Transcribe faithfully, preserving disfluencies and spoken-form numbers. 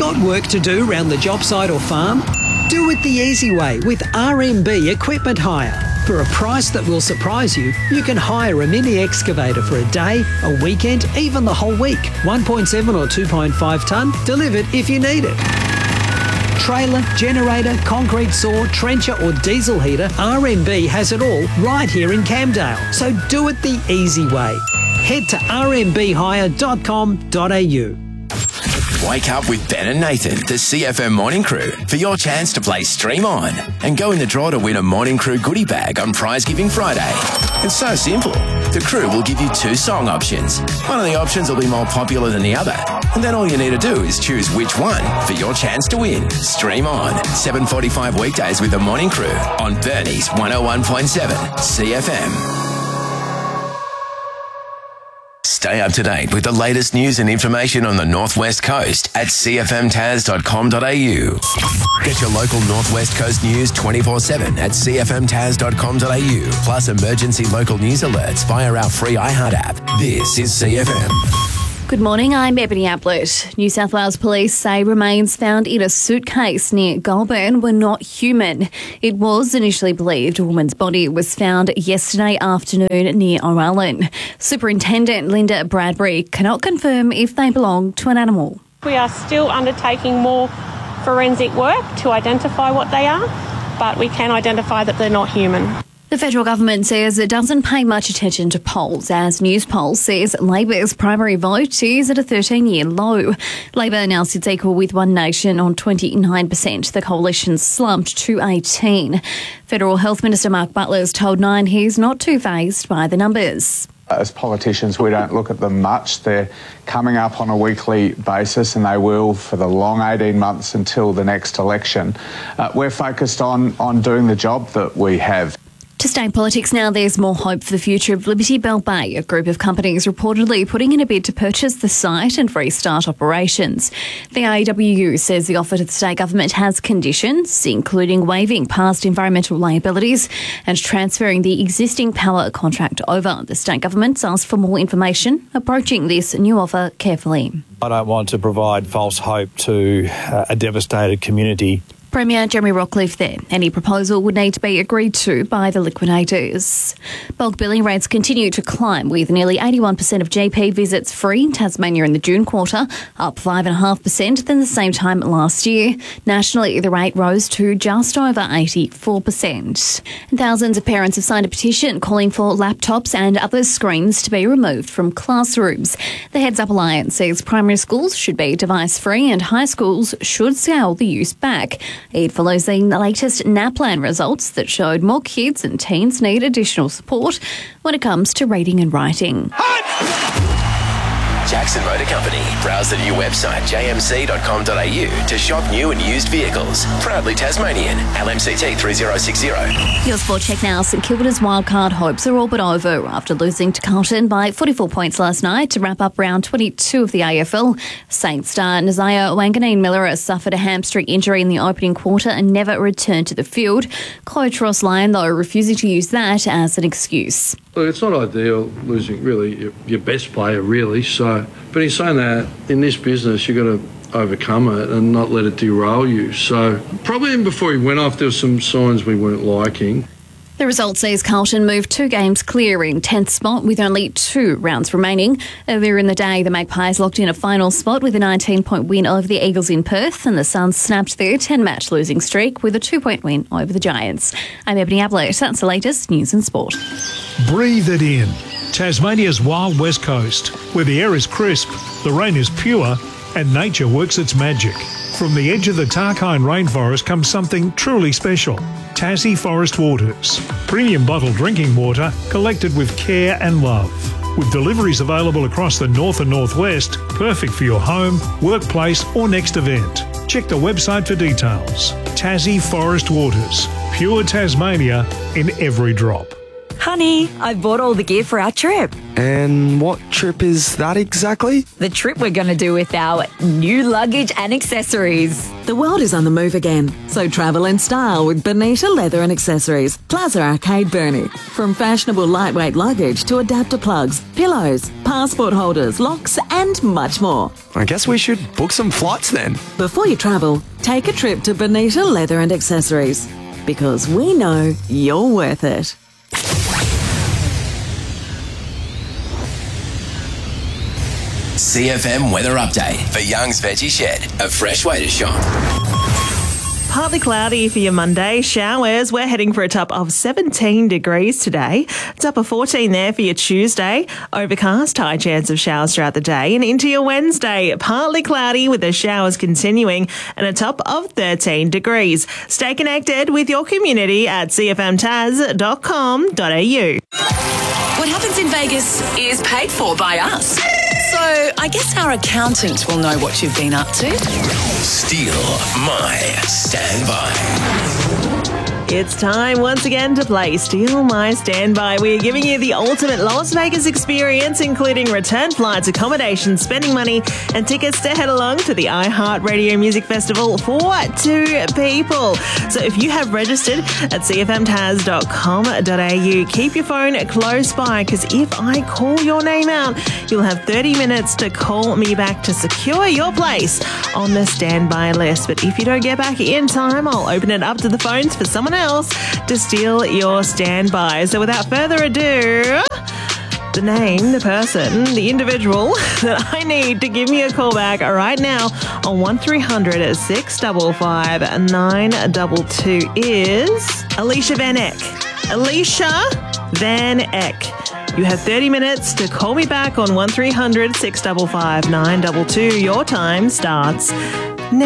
Got work to do around the job site or farm? Do it the easy way with R M B Equipment Hire. For a price that will surprise you, you can hire a mini excavator for a day, a weekend, even the whole week. one point seven or two point five tonne, delivered if you need it. Trailer, generator, concrete saw, trencher or diesel heater, R M B has it all right here in Camdale. So do it the easy way. Head to r m b hire dot com dot a u. Wake up with Ben and Nathan, the C F M Morning Crew, for your chance to play Stream On and go in the draw to win a Morning Crew goodie bag on Prize Giving Friday. It's so simple. The crew will give you two song options. One of the options will be more popular than the other. And then all you need to do is choose which one for your chance to win. Stream On, seven forty-five weekdays with the Morning Crew on Burnie's one oh one point seven C F M. Stay up to date with the latest news and information on the Northwest Coast at c f m tas dot com dot a u. Get your local Northwest Coast news twenty-four seven at c f m tas dot com dot a u, plus emergency local news alerts via our free iHeart app. This is C F M. Good morning, I'm Ebony Ablett. New South Wales Police say remains found in a suitcase near Goulburn were not human. It was initially believed a woman's body was found yesterday afternoon near O'Allen. Superintendent Linda Bradbury cannot confirm if they belong to an animal. We are still undertaking more forensic work to identify what they are, but we can identify that they're not human. The federal government says it doesn't pay much attention to polls, as Newspoll says Labor's primary vote is at a thirteen-year low. Labor now sits equal with One Nation on twenty-nine percent. The coalition slumped to eighteen. Federal Health Minister Mark Butler has told Nine he's not too fazed by the numbers. As politicians, we don't look at them much. They're coming up on a weekly basis, and they will for the long eighteen months until the next election. Uh, we're focused on, on doing the job that we have. To stay in politics now, there's more hope for the future of Liberty Bell Bay, a group of companies reportedly putting in a bid to purchase the site and restart operations. The A W U says the offer to the state government has conditions, including waiving past environmental liabilities and transferring the existing power contract over. The state government's asked for more information, approaching this new offer carefully. I don't want to provide false hope to uh, a devastated community. Premier Jeremy Rockcliffe there. Any proposal would need to be agreed to by the liquidators. Bulk billing rates continue to climb, with nearly eighty-one percent of G P visits free in Tasmania in the June quarter, up five point five percent than the same time last year. Nationally, the rate rose to just over eighty-four percent. And thousands of parents have signed a petition calling for laptops and other screens to be removed from classrooms. The Heads Up Alliance says primary schools should be device-free and high schools should scale the use back. It follows the latest NAPLAN results that showed more kids and teens need additional support when it comes to reading and writing. Jackson Motor Company. Browse the new website j m c dot com dot a u to shop new and used vehicles. Proudly Tasmanian. L M C T three zero six zero. Your sport check now. St Kilda's wildcard hopes are all but over after losing to Carlton by forty-four points last night to wrap up round twenty-two of the A F L. Saints star Nazaya Wanganeen-Miller suffered a hamstring injury in the opening quarter and never returned to the field. Coach Ross Lyon, though, refusing to use that as an excuse. Look, it's not ideal losing really your, your best player, really. So, but in saying that, in this business, you've got to overcome it and not let it derail you. So, probably even before he went off, there were some signs we weren't liking. The result sees Carlton move two games clear in tenth spot with only two rounds remaining. Earlier in the day, the Magpies locked in a final spot with a nineteen-point win over the Eagles in Perth, and the Suns snapped their ten-match losing streak with a two-point win over the Giants. I'm Ebony Ablett. That's the latest news and sport. Breathe it in. Tasmania's wild west coast, where the air is crisp, the rain is pure, and nature works its magic. From the edge of the Tarkine rainforest comes something truly special. Tassie Forest Waters. Premium bottled drinking water collected with care and love. With deliveries available across the north and northwest, perfect for your home, workplace or next event. Check the website for details. Tassie Forest Waters. Pure Tasmania in every drop. Honey, I bought all the gear for our trip. And what trip is that exactly? The trip we're going to do with our new luggage and accessories. The world is on the move again, so travel in style with Bonita Leather and Accessories, Plaza Arcade Burnie. From fashionable lightweight luggage to adapter plugs, pillows, passport holders, locks and much more. I guess we should book some flights then. Before you travel, take a trip to Bonita Leather and Accessories, because we know you're worth it. C F M weather update for Young's Veggie Shed, a fresh way to shop. Partly cloudy for your Monday. Showers. We're heading for a top of seventeen degrees today. Top of fourteen there for your Tuesday. Overcast, high chance of showers throughout the day. And into your Wednesday, partly cloudy with the showers continuing and a top of thirteen degrees. Stay connected with your community at c f m taz dot com dot a u. What happens in Vegas is paid for by us. So I guess our accountant will know what you've been up to. Steal My Standby. It's time once again to play Steal My Standby. We're giving you the ultimate Las Vegas experience, including return flights, accommodation, spending money, and tickets to head along to the iHeartRadio Music Festival for two people. So if you have registered at c f m taz dot com dot a u, keep your phone close by, because if I call your name out, you'll have thirty minutes to call me back to secure your place on the standby list. But if you don't get back in time, I'll open it up to the phones for someone else to steal your standby. So without further ado, the name, the person, the individual that I need to give me a call back right now on one three hundred six five five nine two two is Alicia Van Eck. Alicia Van Eck. You have thirty minutes to call me back on one three hundred six five five nine two two. Your time starts